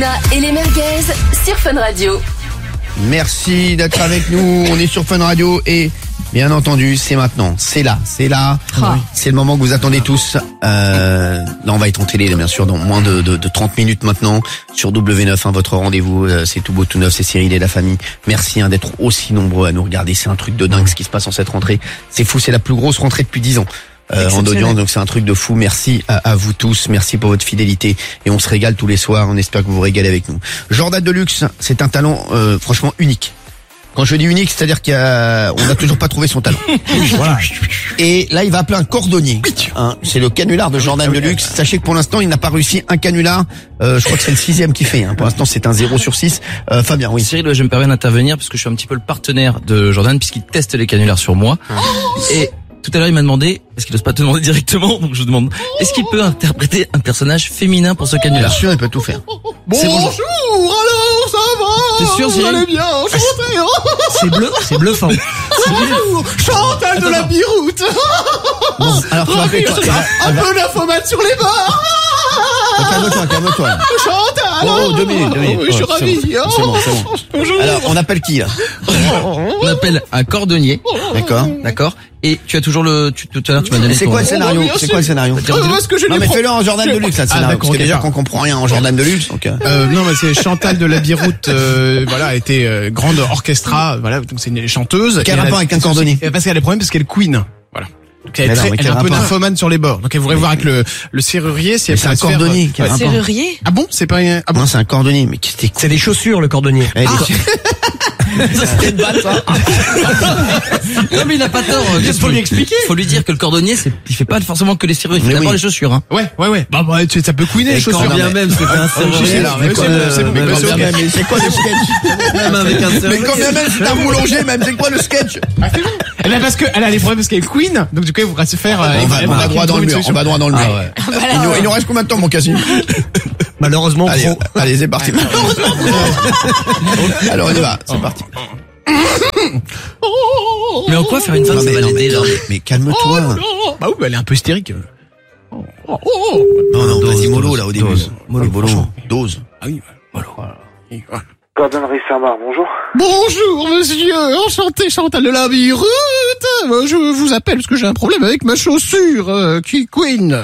Palina et les merguez sur Fun Radio. Merci d'être avec nous. On est sur Fun Radio et bien entendu, c'est maintenant. C'est là. C'est le moment que vous attendez tous. Là, on va être en télé, bien sûr, dans moins de 30 minutes maintenant sur W9, votre rendez-vous. C'est tout beau, tout neuf. C'est Cyril et la famille. Merci d'être aussi nombreux à nous regarder. C'est un truc de dingue ce qui se passe en cette rentrée. C'est fou. C'est la plus grosse rentrée depuis 10 ans. En audience, donc c'est un truc de fou. Merci à vous tous, merci pour votre fidélité et on se régale tous les soirs, on espère que vous vous régalez avec nous. Jordan Deluxe, c'est un talent franchement unique. Quand je dis unique, c'est-à-dire on n'a toujours pas trouvé son talent. Voilà. Et là, il va appeler un cordonnier. C'est le canular de Jordan Deluxe. Sachez que pour l'instant, il n'a pas réussi un canular. Je crois que c'est le 6e qu'il fait. Pour l'instant, c'est un 0 sur 6. Fabien, oui. Cyril, je me permets d'intervenir parce que je suis un petit peu le partenaire de Jordan puisqu'il teste les canulars sur moi. Et tout à l'heure, il m'a demandé, parce qu'il n'ose pas te demander directement, donc je demande, est-ce qu'il peut interpréter un personnage féminin pour ce canular? Bien sûr, il peut tout faire. Bonjour, alors ça va? T'es sûr, Cyril? Allez bien, enchanté. C'est bluffant. Bonjour, Chantal de la Biroute. Bon, alors tu vas appeler toi. Un peu d'infomate sur les bords. Calme-toi. Chantal. 2 minutes. Oui, je suis ravi. C'est bon. Bonjour. Alors, on appelle qui, là? On appelle un cordonnier. D'accord. Et tu as toujours tout à l'heure, tu m'as donné C'est quoi le scénario? Parce que je Non, mais fais-le en Jordan Deluxe, ça, le scénario. Parce que déjà, qu'on comprend rien en Jordan Deluxe, donc. Non, mais c'est Chantal de la Biroute, a été grande orchestra, donc c'est une chanteuse. Quel rapport avec un cordonnier? Parce qu'elle a des problèmes parce qu'elle est queen. Voilà. Donc elle est un peu nymphomane sur les bords. Donc elle voudrait voir avec le serrurier si elle peut un cordonnier. Serrurier? Ah bon? C'est pas un... Non, c'est un cordonnier, mais qu'est-ce que c'est des chaussures, le cordonnier. C'était une balle, ça. Non, mais il n'a pas tort. Qu'est-ce qu'il faut lui expliquer? Faut lui dire que le cordonnier, il fait pas forcément que les serrures, il fait d'abord les chaussures, Ouais. Bah, ça peut couiner les chaussures. Bien même, c'est pas un serrurier. c'est quoi le sketch? Même avec un serrurier. Mais quand même, c'est un boulanger, même, c'est quoi le sketch? Eh ben, parce qu'elle a des problèmes parce qu'elle est queen, donc du coup, elle voudra se faire, on va droit dans le mur. Il nous reste combien de temps, mon Cassim? Malheureusement, allez, c'est parti. Alors, on y va, c'est parti. Mais en quoi faire une femme, ça va l'aider, là? Mais calme-toi. Bah oui, elle est un peu hystérique. Non, vas-y, mollo, là, au début. Mollo, dose. Ah oui, mollo. Cordonnerie Saint-Marc, bonjour. Bonjour, monsieur. Enchanté, Chantal de la Biroute. Je vous appelle parce que j'ai un problème avec ma chaussure, qui queen.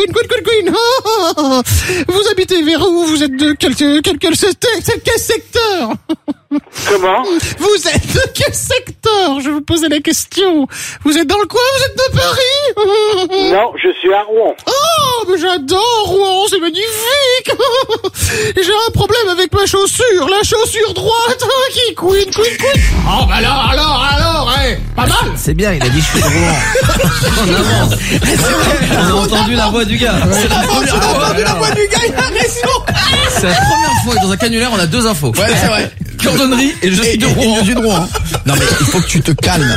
Vous habitez vers où? Vous êtes de quel secteur? Comment? Vous êtes de quel secteur? Je vous posais la question. Vous êtes dans le coin? Vous êtes de Paris? Non, je suis à Rouen. Oh, mais j'adore Rouen, c'est magnifique. J'ai un problème avec ma chaussure, la chaussure droite, qui queen. Oh, bah alors, pas mal. C'est bien, il a dit je suis de Rouen. On avance. On a entendu la voix du gars. C'est la voix du gars, il a raison. C'est la première fois que dans un canular, on a 2 infos. Ouais, c'est vrai. Cordonnerie et je suis de Rouen. Non, mais il faut que tu te calmes.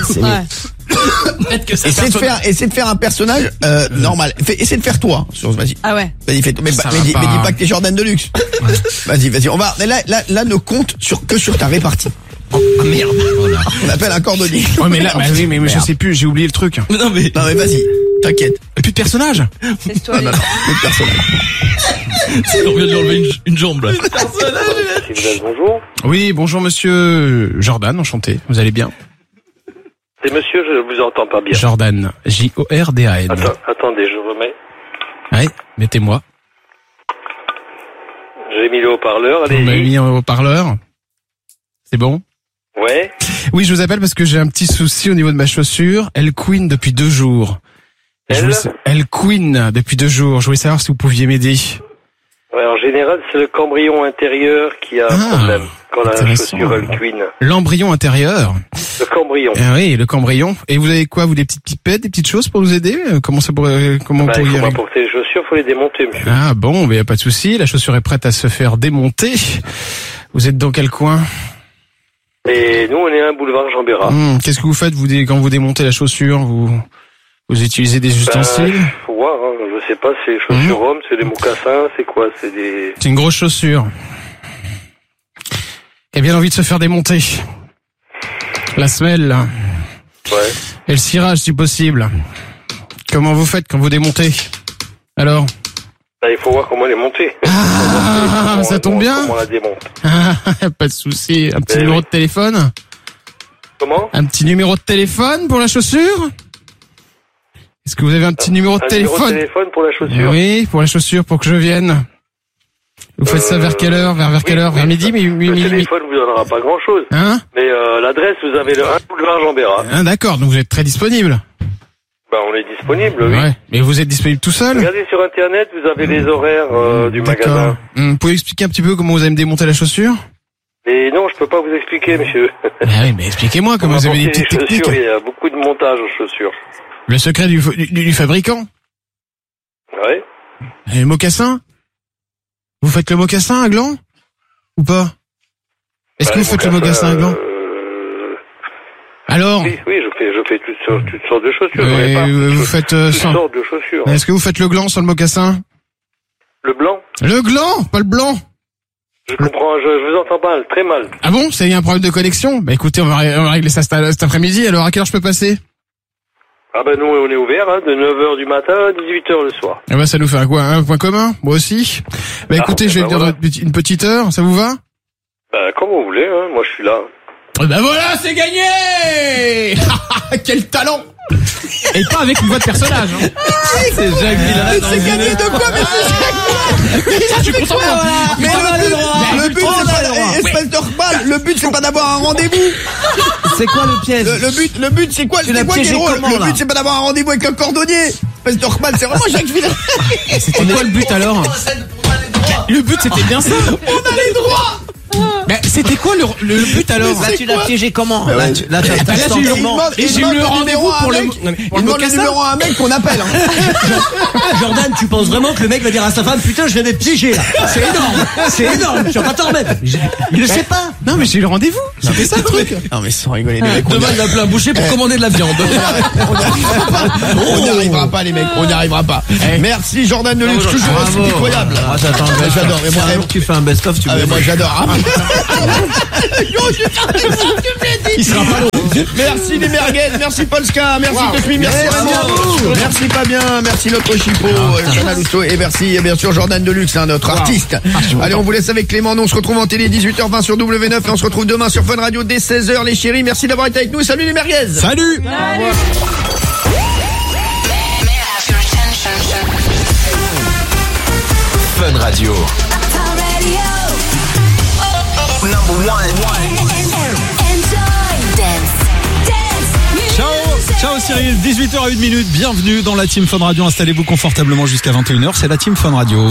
Essaie de faire un personnage normal. Essaie de faire toi. Vas-y. Ah ouais. Vas-y, fais. Mais dis pas que t'es Jordan Deluxe. Vas-y. On va. Là, ne compte que sur ta répartie. Ah merde. On appelle un cordonnier. Ouais, mais là, mais je sais plus, j'ai oublié le truc. Non mais vas-y. T'inquiète. Plus de personnage. C'est toi. Plus de personnage. on vient de lui enlever une jambe là. Bonjour. Oui, bonjour monsieur Jordan, enchanté. Vous allez bien? C'est monsieur, je vous entends pas bien. Jordan, Jordan. Attendez, je remets. Ouais, mettez-moi. J'ai mis le haut-parleur, Vous m'avez allez-y. mis en haut-parleur. C'est bon? Ouais. Oui, je vous appelle parce que j'ai un petit souci au niveau de ma chaussure. Elle queen depuis 2 jours. Elle queen depuis 2 jours. Je voulais savoir si vous pouviez m'aider. Ouais, en général, c'est le cambrion intérieur qui a un problème quand la chaussure elle queen. L'embryon intérieur. Le cambrion. Ah oui, le cambrion. Et vous avez quoi? Vous des petites pipettes, des petites choses pour vous aider? Comment vous pourriez Il faut pas porter les chaussures, faut les démonter, monsieur. Ah bon, mais y a pas de souci. La chaussure est prête à se faire démonter. Vous êtes dans quel coin? Et nous, on est à un boulevard Jean Bérat. Qu'est-ce que vous faites quand vous démontez la chaussure? Vous utilisez des ustensiles? Faut voir, hein. Je sais pas, c'est chaussures hommes, c'est des mocassins, c'est quoi? C'est une grosse chaussure. Qui a bien envie de se faire démonter. La semelle, là. Ouais. Et le cirage, si possible. Comment vous faites quand vous démontez? Alors? Il faut voir comment elle est montée. Ça tombe bien. Comment on la démonte. Pas de souci. Un petit Eh numéro oui. de téléphone. Comment? Un petit numéro de téléphone pour la chaussure. Est-ce que vous avez un petit numéro de Numéro de téléphone? téléphone pour la chaussure. Oui, pour la chaussure, pour que je vienne. Vous faites ça vers quelle heure? Vers quelle heure? Vers midi? Le Midi. téléphone vous donnera pas grand chose. Hein? Mais l'adresse, vous avez le 1 boulevard Jean Bérat. Ah, d'accord, donc vous êtes très disponible. On est disponible, oui. Ouais. Mais vous êtes disponible tout seul? Regardez sur internet, vous avez les horaires du magasin. Vous pouvez expliquer un petit peu comment vous allez me démonter la chaussure? Et non, je peux pas vous expliquer, monsieur. Ah oui, mais expliquez-moi comment vous avez des petites techniques. Il y a beaucoup de montage aux chaussures. Le secret du fabricant? Ouais. Et le mocassin? Vous faites le mocassin à gland? Ou pas? Est-ce que vous faites le mocassin à gland? Alors? Oui, je fais toutes sortes de chaussures. Vous faites toutes sortes de chaussures. Est-ce que vous faites le gland sur le mocassin? Le blanc? Le gland, pas le blanc. Je comprends, je vous entends mal, très mal. Ah bon? Ça y a un problème de connexion? Bah écoutez, on va régler ça cet après-midi. Alors à quelle heure je peux passer? Ah nous on est ouvert de 9h du matin à 18h le soir. Ah bah ça nous fait un point commun, moi aussi. Bah écoutez, je vais venir dans une petite heure, ça vous va? Comme vous voulez, moi je suis là. Bah voilà, c'est gagné. Quel talent. Et pas avec une voix de personnage. Hein. C'est Jacques Villard. C'est gagné de quoi, mais Je suis content. Mais le but, c'est pas, espèce de rebal, le but, c'est pas d'avoir un rendez-vous. C'est quoi le piège? Le but, c'est quoi? C'est quoi qui est drôle? Le but, c'est pas d'avoir un rendez-vous avec un cordonnier. Espèce de rebal, c'est vraiment Jacques Villard. C'était quoi le but alors? Le but, c'était bien ça. On a les droits. Mais c'était quoi le but alors? Là, tu l'as piégé comment? Là, tu l'as j'ai eu le rendez-vous pour le mocassin. Numéro à un mec qu'on appelle. Jordan, tu penses vraiment que le mec va dire à sa femme, putain, je viens d'être piégé, là? C'est énorme, tu vas pas t'en remettre. Il le sait pas. Non, mais j'ai eu le rendez-vous. C'était ça le truc. Non, mais sans rigoler, les mecs. Demain, il va plein boucher pour commander de la viande. On n'y arrivera pas, les mecs. On n'y arrivera pas. Merci, Jordan de Luxe. Toujours aussi incroyable. J'adore. Et moi, tu fais un best-of, tu moi, j'adore. Il sera pas long. Merci les merguez, merci Polska, merci Pepi, merci Raymond, merci Fabien, merci notre chipot, Chana Lousteau, et merci bien sûr Jordan Deluxe, notre artiste. Allez, on vous laisse avec Clément, on se retrouve en télé 18h20 sur W9 et on se retrouve demain sur Fun Radio dès 16h les chéris. Merci d'avoir été avec nous et salut les merguez. Salut. Fun Radio. Ciao Cyril, 18h01, bienvenue dans la Team Fun Radio, installez-vous confortablement jusqu'à 21h, c'est la Team Fun Radio.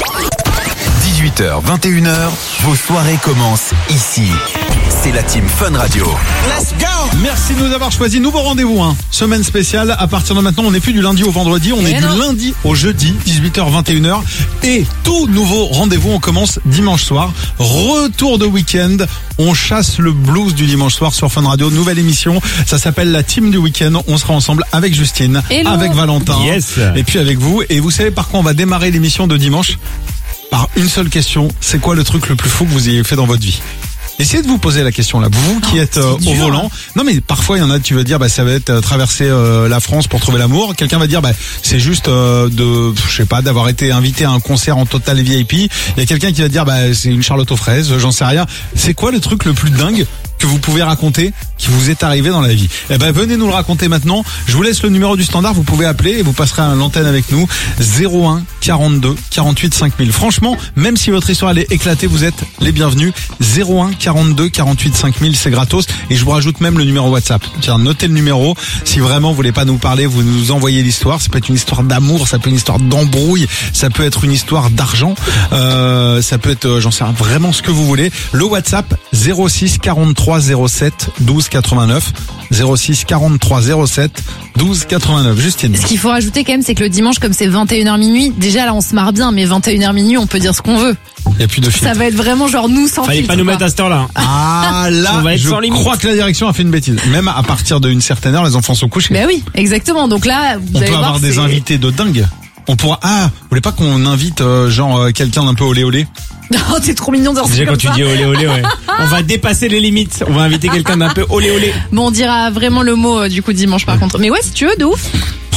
18h, 21h, vos soirées commencent ici. C'est la Team Fun Radio. Let's go. Merci de nous avoir choisi, nouveau rendez-vous, semaine spéciale, à partir de maintenant, on n'est plus du lundi au vendredi, on est du lundi au jeudi, 18h, 21h, et tout nouveau rendez-vous, on commence dimanche soir, retour de week-end, on chasse le blues du dimanche soir sur Fun Radio, nouvelle émission, ça s'appelle la Team du week-end, on sera ensemble avec Justine, avec Valentin, et puis avec vous, et vous savez par quoi on va démarrer l'émission de dimanche? Par une seule question, c'est quoi le truc le plus fou que vous ayez fait dans votre vie? Essayez de vous poser la question là, vous qui êtes au volant. Non mais parfois il y en a, tu vas dire ça va être traverser la France pour trouver l'amour. Quelqu'un va dire c'est juste d'avoir été invité à un concert en total VIP. Il y a quelqu'un qui va dire c'est une Charlotte aux fraises, j'en sais rien. C'est quoi le truc le plus dingue que vous pouvez raconter qui vous est arrivé dans la vie? Venez nous le raconter maintenant. Je vous laisse le numéro du standard, vous pouvez appeler et vous passerez à l'antenne avec nous. 01 42 48 5000. Franchement, même si votre histoire elle est éclatée, vous êtes les bienvenus. 01 42 48 5000, c'est gratos. Et je vous rajoute même le numéro WhatsApp. Tiens, notez le numéro. Si vraiment vous voulez pas nous parler, vous nous envoyez l'histoire. Ça peut être une histoire d'amour, ça peut être une histoire d'embrouille, ça peut être une histoire d'argent, ça peut être, j'en sais rien, vraiment ce que vous voulez. Le WhatsApp 06 43 07 12 89. 06 43 07 12 89. Justine. Ce qu'il faut rajouter quand même, c'est que le dimanche, comme c'est 21h minuit, déjà là on se marre bien, mais 21h minuit, on peut dire ce qu'on veut. Il n'y a plus de filtre. Ça va être vraiment genre nous sans filtre. Fallait pas nous mettre à cette heure-là. Ah là, on va être je sans limite. crois que la direction a fait une bêtise. Même à partir d'une certaine heure, les enfants sont couchés. Ben oui, exactement. Donc là, vous on allez peut voir, avoir des invités de dingue. On pourra. Ah, vous voulez pas qu'on invite quelqu'un d'un peu olé olé? Non, c'est trop mignon de dire ça. Déjà comme quand tu ça. dis olé olé, ouais. On va dépasser les limites. On va inviter quelqu'un d'un peu olé olé. Bon, on dira vraiment le mot du coup dimanche par contre. Mais ouais, si tu veux, de ouf.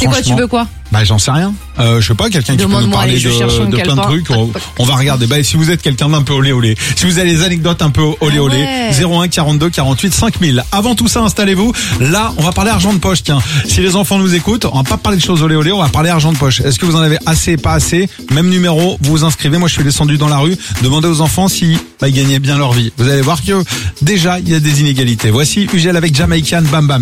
C'est quoi, tu franchement, veux quoi? Bah j'en sais rien. Je sais pas, quelqu'un qui peut nous Demande-moi, parler allez, je cherche un de plein de calepin. trucs. On va regarder. Bah si vous êtes quelqu'un d'un peu olé olé, si vous avez des anecdotes un peu olé olé, ouais. 01 42 48 5000. Avant tout ça, installez-vous. Là, on va parler argent de poche. Tiens, si les enfants nous écoutent, on va pas parler de choses olé olé, on va parler argent de poche. Est-ce que vous en avez assez, pas assez? Même numéro, vous vous inscrivez. Moi, je suis descendu dans la rue, demandez aux enfants si ils gagnaient bien leur vie. Vous allez voir que déjà il y a des inégalités. Voici Ugel avec Jamaican Bam Bam.